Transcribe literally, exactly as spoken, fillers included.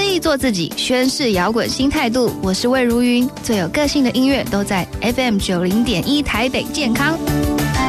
意做自己，宣示摇滚新态度。我是魏如云，最有个性的音乐都在 F M 九零点一台北健康。